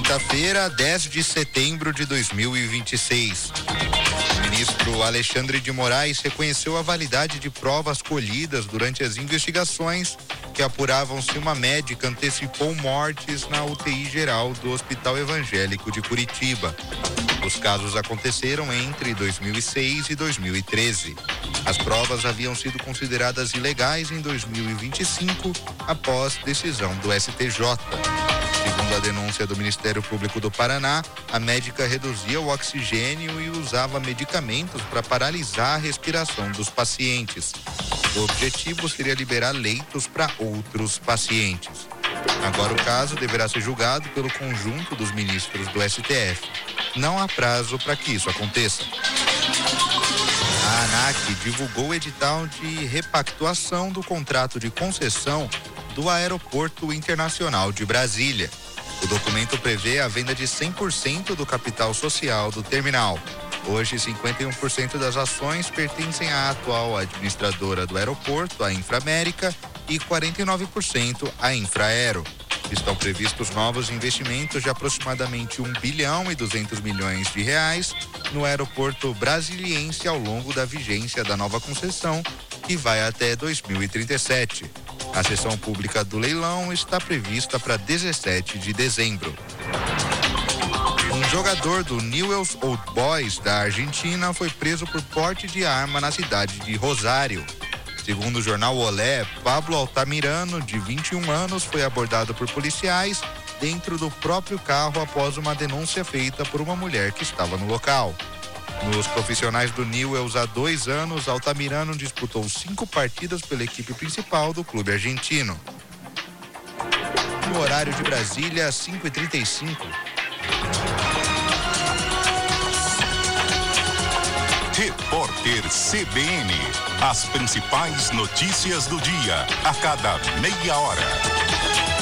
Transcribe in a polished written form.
quinta-feira, 10 de setembro de 2026. O ministro Alexandre de Moraes reconheceu a validade de provas colhidas durante as investigações que apuravam se uma médica antecipou mortes na UTI geral do Hospital Evangélico de Curitiba. Os casos aconteceram entre 2006 e 2013. As provas haviam sido consideradas ilegais em 2025, após decisão do STJ. Segundo a denúncia do Ministério Público do Paraná, a médica reduzia o oxigênio e usava medicamentos para paralisar a respiração dos pacientes. O objetivo seria liberar leitos para outros pacientes. Agora o caso deverá ser julgado pelo conjunto dos ministros do STF. Não há prazo para que isso aconteça. A ANAC divulgou o edital de repactuação do contrato de concessão do Aeroporto Internacional de Brasília. O documento prevê a venda de 100% do capital social do terminal. Hoje, 51% das ações pertencem à atual administradora do aeroporto, a Inframérica, e 49% à Infraero. Estão previstos novos investimentos de aproximadamente 1 bilhão e 200 milhões de reais no aeroporto brasiliense ao longo da vigência da nova concessão, que vai até 2037. A sessão pública do leilão está prevista para 17 de dezembro. Um jogador do Newell's Old Boys da Argentina foi preso por porte de arma na cidade de Rosário. Segundo o jornal Olé, Pablo Altamirano, de 21 anos, foi abordado por policiais dentro do próprio carro após uma denúncia feita por uma mulher que estava no local. Nos profissionais do Newell's há 2 anos, Altamirano disputou 5 partidas pela equipe principal do clube argentino. No horário de Brasília, 5h35. Repórter CBN. As principais notícias do dia, a cada meia hora.